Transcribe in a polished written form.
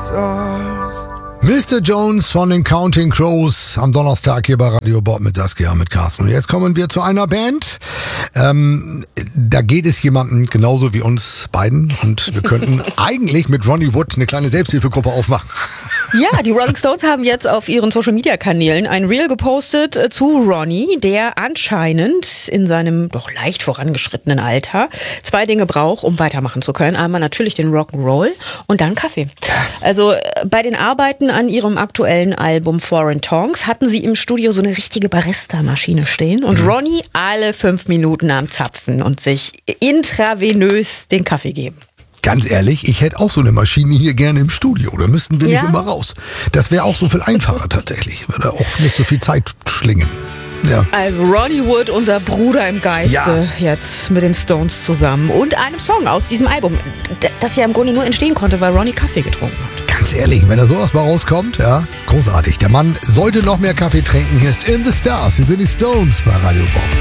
Mr. Jones von den Counting Crows am Donnerstag hier bei Radio Bob mit Saskia, mit Carsten. Und jetzt kommen wir zu einer Band. Da geht es jemandem genauso wie uns beiden. Und wir könnten eigentlich mit Ronnie Wood eine kleine Selbsthilfegruppe aufmachen. Ja, die Rolling Stones haben jetzt auf ihren Social-Media-Kanälen ein Reel gepostet zu Ronnie, der anscheinend in seinem doch leicht vorangeschrittenen Alter 2 Dinge braucht, um weitermachen zu können. Einmal natürlich den Rock'n'Roll und dann Kaffee. Also bei den Arbeiten an ihrem aktuellen Album Foreign Tongues hatten sie im Studio so eine richtige Barista-Maschine stehen und Ronnie alle 5 Minuten am Zapfen und sich intravenös den Kaffee geben. Ganz ehrlich, ich hätte auch so eine Maschine hier gerne im Studio. Da müssten wir nicht immer raus. Das wäre auch so viel einfacher tatsächlich. Würde auch nicht so viel Zeit schlingen. Ja. Also Ronnie Wood, unser Bruder im Geiste, jetzt mit den Stones zusammen. Und einem Song aus diesem Album, das ja im Grunde nur entstehen konnte, weil Ronnie Kaffee getrunken hat. Ganz ehrlich, wenn da sowas mal rauskommt, ja, großartig. Der Mann sollte noch mehr Kaffee trinken. Hier ist In the Stars. Hier sind die Stones bei Radio Bob.